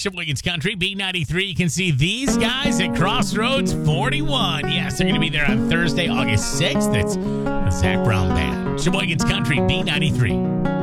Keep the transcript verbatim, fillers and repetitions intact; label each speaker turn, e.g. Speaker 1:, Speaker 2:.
Speaker 1: Sheboygan's Country, B ninety-three. You can see these guys at Crossroads forty-one. Yes, they're going to be there on Thursday, August sixth. It's the Zach Brown Band. Sheboygan's Country, B ninety-three.